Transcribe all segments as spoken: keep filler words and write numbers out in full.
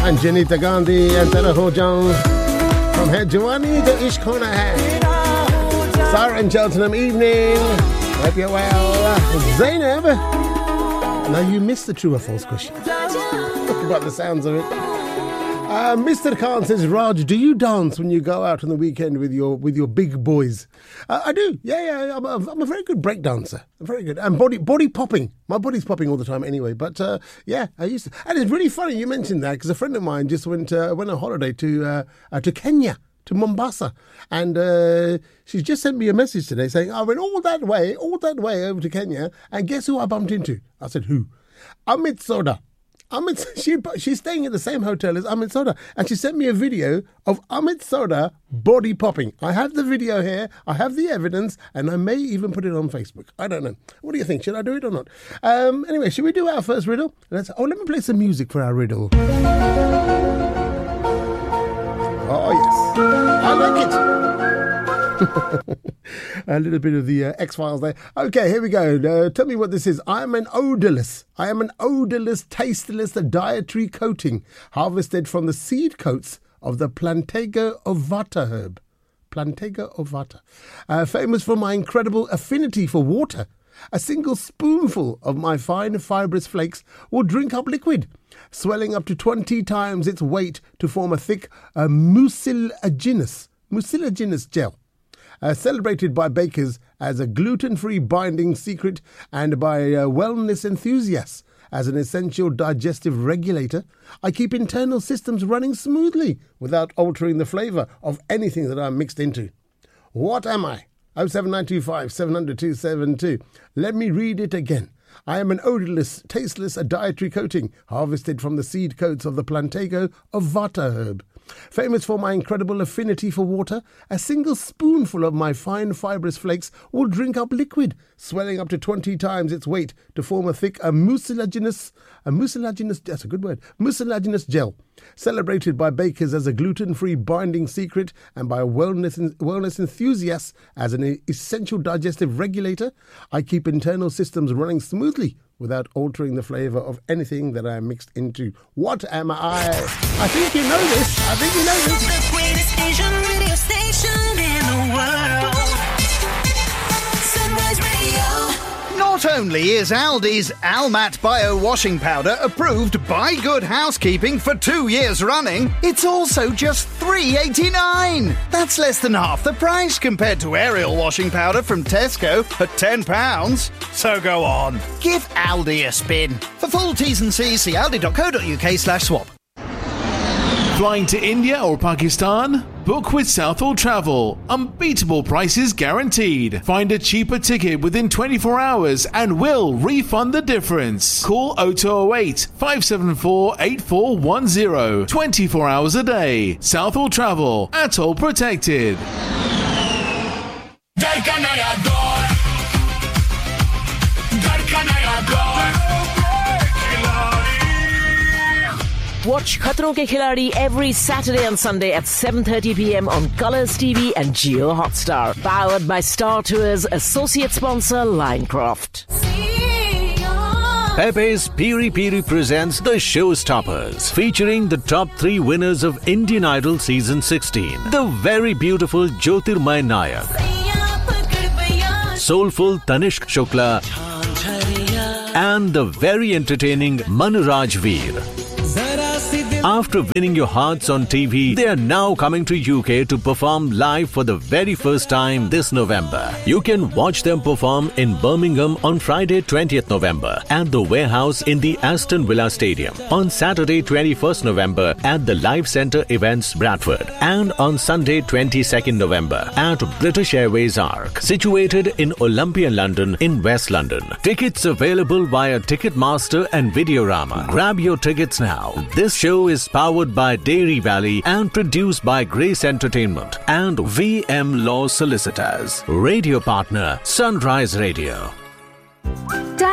and Janita Gandhi and Tara Hojang from Hai Jawani to Ishq Hona Hai. Sarah and Cheltenham, evening. Hope you're well. Zainab. Now you missed the true or false question. About the sounds of it. Uh, Mister Khan says, Raj, do you dance when you go out on the weekend with your with your big boys? Uh, I do. Yeah, yeah. I'm a, I'm a very good break dancer. I'm very good. And body body popping. My body's popping all the time anyway. But uh, yeah, I used to. And it's really funny you mentioned that because a friend of mine just went uh, went on holiday to uh, uh, to Kenya, to Mombasa. And uh, she's just sent me a message today saying, I went all that way, all that way over to Kenya. And guess who I bumped into? I said, who? Amit Soda. Amit, she, she's staying at the same hotel as Amit Soda, and she sent me a video of Amit Soda body popping. I have the video here, I have the evidence, and I may even put it on Facebook. I don't know. What do you think? Should I do it or not? Um, anyway, should we do our first riddle? Let's. Oh, let me play some music for our riddle. Oh, yes. I like it. A little bit of the uh, X-Files there. Okay, here we go. Uh, tell me what this is. I am an odorless. I am an odorless, tasteless dietary coating harvested from the seed coats of the Plantago ovata herb. Plantago ovata. Uh, famous for my incredible affinity for water. A single spoonful of my fine fibrous flakes will drink up liquid, swelling up to twenty times its weight to form a thick uh, mucilaginous, mucilaginous gel. Uh, celebrated by bakers as a gluten-free binding secret and by uh, wellness enthusiasts as an essential digestive regulator, I keep internal systems running smoothly without altering the flavour of anything that I'm mixed into. What am I? oh seven nine two five, seven hundred, two seven two. Let me read it again. I am an odourless, tasteless dietary coating harvested from the seed coats of the Plantago ovata herb. Famous for my incredible affinity for water, a single spoonful of my fine fibrous flakes will drink up liquid, swelling up to twenty times its weight to form a thick, a mucilaginous, a mucilaginous, that's a good word, mucilaginous gel. Celebrated by bakers as a gluten-free binding secret and by wellness wellness enthusiasts as an essential digestive regulator, I keep internal systems running smoothly without altering the flavour of anything that I am mixed into. What am I? I think you know this. I think you know this. The greatest Asian radio station in the world. Sunrise Radio. Not only is Aldi's Almat Bio Washing Powder approved by Good Housekeeping for two years running, it's also just three dollars eighty-nine. That's less than half the price compared to Ariel Washing Powder from Tesco at ten pounds. So go on, give Aldi a spin. For full T's and C's, see aldi.co.uk slash swap. Flying to India or Pakistan? Book with Southall Travel. Unbeatable prices guaranteed. Find a cheaper ticket within twenty-four hours and we'll refund the difference. Call oh two oh eight, five seven four, eight four one oh. twenty-four hours a day. Southall Travel. Atoll protected. Watch Khatron Ke Khiladi every Saturday and Sunday at seven thirty p.m. on Colours T V and Jio Hotstar. Powered by Star Tours, associate sponsor Linecroft. Pepe's Piri Piri presents The Showstoppers, featuring the top three winners of Indian Idol Season sixteen. The very beautiful Jyotirmay Nayak, soulful Tanishq Shukla, and the very entertaining Manraj Veer. After winning your hearts on T V, they are now coming to U K to perform live for the very first time this November. You can watch them perform in Birmingham on Friday twentieth November at the Warehouse in the Aston Villa Stadium, on Saturday twenty-first November at the Live Centre Events Bradford, and on Sunday twenty-second November at British Airways Arc, situated in Olympia, London in West London. Tickets available via Ticketmaster and Videorama. Grab your tickets now. This show is powered by Dairy Valley and produced by Grace Entertainment and V M Law Solicitors. Radio partner Sunrise Radio. Dad,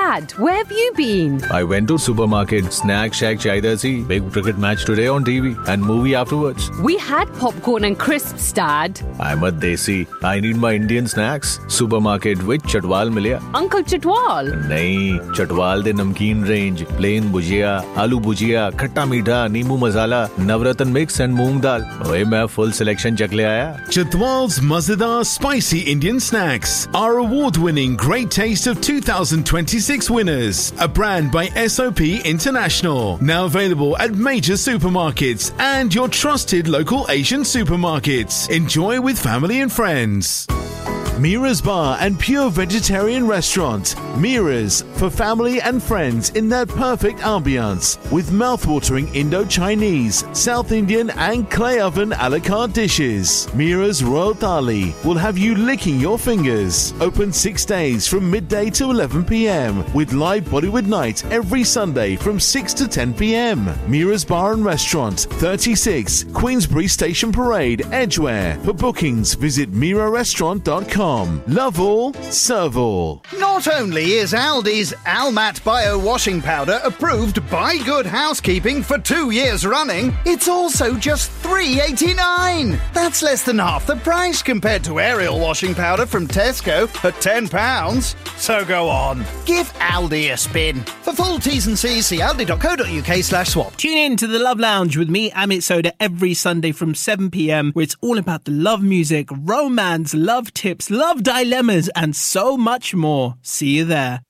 Dad, where have you been? I went to supermarket, snack shack chaidasi, big cricket match today on T V and movie afterwards. We had popcorn and crisps, Dad. I'm a desi. I need my Indian snacks. Supermarket with Chatwal milya. Uncle Chatwal? नहीं, Chatwal de namkeen range, plain bhujia, aloo bhujia, खट्टा मीठा, नींबू मसाला, नवरत्न mix and मूंग दाल. ओए मैं full selection चख ले आया. Chatwal's Mazadar Spicy Indian Snacks, our award-winning Great Taste of two thousand twenty-six winners, a brand by S O P International, now available at major supermarkets and your trusted local Asian supermarkets. Enjoy with family and friends. Mira's Bar and Pure Vegetarian Restaurant. Mira's, for family and friends in that perfect ambience, with mouth-watering Indo-Chinese, South Indian and clay oven a la carte dishes. Mira's Royal Thali will have you licking your fingers. Open six days from midday to eleven p.m. with live Bollywood night every Sunday from six to ten p.m. Mira's Bar and Restaurant, thirty-six Queensbury Station Parade, Edgware. For bookings, visit mira restaurant dot com. Love all, serve all. Not only is Aldi's Almat Bio Washing Powder approved by Good Housekeeping for two years running, it's also just three dollars and eighty-nine cents. That's less than half the price compared to Ariel washing powder from Tesco at ten pounds. So go on, give Aldi a spin. For full T's and C's, see aldi.co.uk slash swap. Tune in to the Love Lounge with me, Amit Soda, every Sunday from seven p.m, where it's all about the love music, romance, love tips, love dilemmas, and so much more. See you there.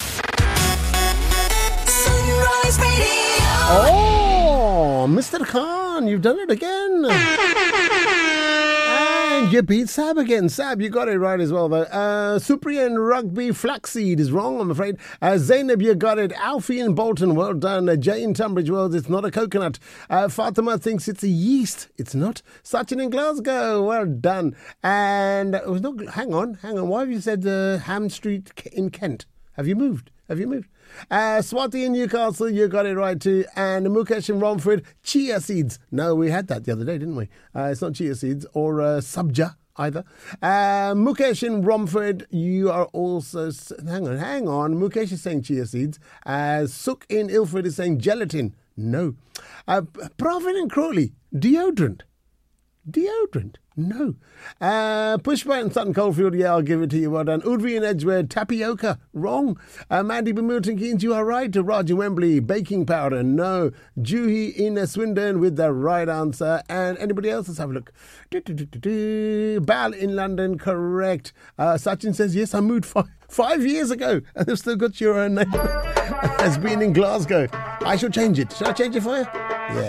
Sunrise Radio. Oh, Mister Khan, you've done it again. And you beat Sab again. Sab, you got it right as well, though. Uh, Supriyan Rugby Flaxseed is wrong, I'm afraid. Uh, Zainab, you got it. Alfie in Bolton, well done. Uh, Jay in Tunbridge Wells, it's not a coconut. Uh, Fatima thinks it's a yeast. It's not. Sachin in Glasgow, well done. And, uh, it was not, hang on, hang on. Why have you said uh, Ham Street in Kent? Have you moved? Have you moved? Uh, Swati in Newcastle, you got it right too. And Mukesh in Romford, chia seeds. No, we had that the other day, didn't we? Uh, it's not chia seeds or uh, subja either. Uh, Mukesh in Romford, you are also... Hang on, hang on. Mukesh is saying chia seeds. Uh, Suk in Ilford is saying gelatin. No. Uh, Prophet in Crawley, deodorant. Deodorant? No. Uh, Pushpa in Sutton Coldfield, yeah, I'll give it to you. Well done. Udvi in Edgware, tapioca. Wrong. Uh, Mandy in Milton Keynes, you are right. Roger Wembley, baking powder. No. Juhi in Swindon with the right answer. And anybody else? Let's have a look. Do, do, do, do, do. Bal in London, correct. Uh, Sachin says, yes, I moved five, five years ago. And they've still got your uh, name as being in Glasgow. I shall change it. Shall I change it for you?